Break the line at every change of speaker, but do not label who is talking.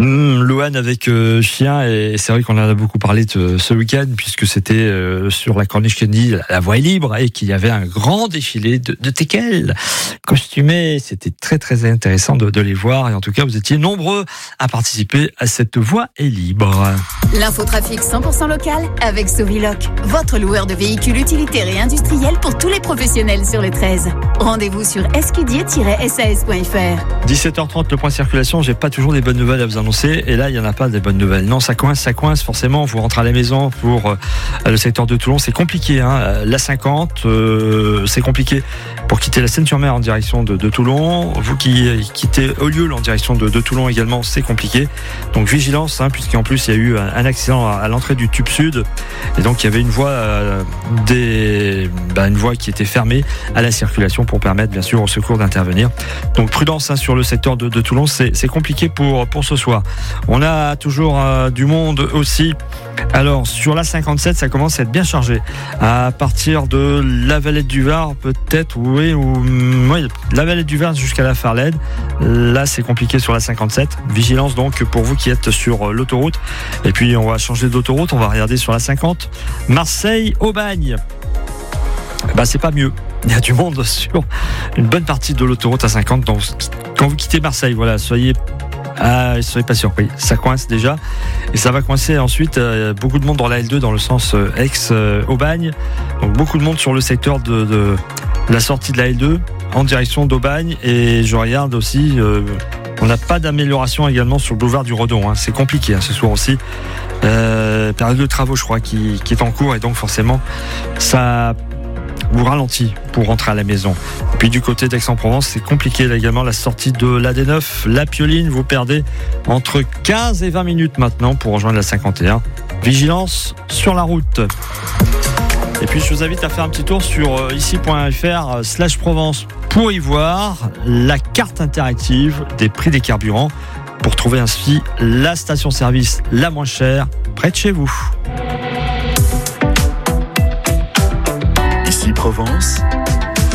Louane avec chien, et c'est vrai qu'on en a beaucoup parlé ce week-end puisque c'était sur la Corniche Kennedy, la voie est libre, et qu'il y avait un grand défilé de teckels costumés. C'était très très intéressant de les voir, et en tout cas vous étiez nombreux à participer à cette voie est libre.
L'infotrafic 100% local avec Soviloc, votre loueur de véhicules utilitaires et industriels pour tous les professionnels sur le 13. Rendez-vous sur escudier-sas.fr.
17h30, le point circulation. J'ai pas toujours des bonnes nouvelles à vous annoncer, et là il y en a pas des bonnes nouvelles. Non, ça coince forcément. Vous rentrez à la maison pour le secteur de Toulon, c'est compliqué. La 50, c'est compliqué pour quitter la Seine-sur-Mer en direction de Toulon. Vous qui quittez Ollioules en direction de Toulon également, c'est compliqué. Donc vigilance, puisqu'en plus il y a eu un accident à l'entrée du tube sud, et donc il y avait une voie qui était fermée à la circulation pour permettre bien sûr au secours d'intervenir. Donc prudence sur le secteur de Toulon, c'est compliqué pour ce soir. On a toujours du monde aussi. Alors sur la 57, ça commence à être bien chargé. À partir de la Valette du Var, peut-être, oui, la Valette du Var jusqu'à la Farlède. Là, c'est compliqué sur la 57. Vigilance donc pour vous qui êtes sur l'autoroute. Et puis on va changer d'autoroute, on va regarder sur la 50. Marseille-Aubagne. C'est pas mieux. Il y a du monde sur une bonne partie de l'autoroute A50. Donc quand vous quittez Marseille, voilà, soyez pas surpris. Ça coince déjà, et ça va coincer ensuite. Beaucoup de monde dans la L2 dans le sens ex-Aubagne. Donc beaucoup de monde sur le secteur de la sortie de la L2 en direction d'Aubagne. Et je regarde aussi, on n'a pas d'amélioration également sur le boulevard du Redon. C'est compliqué ce soir aussi. Période de travaux, je crois, qui est en cours, et donc forcément ça vous ralentit pour rentrer à la maison. Et puis du côté d'Aix-en-Provence, c'est compliqué là également, la sortie de l'AD9, la Pioline, vous perdez entre 15 et 20 minutes maintenant pour rejoindre la 51. Vigilance sur la route. Et puis je vous invite à faire un petit tour sur ici.fr/Provence pour y voir la carte interactive des prix des carburants, pour trouver ainsi la station-service la moins chère près de chez vous.
Ici Provence,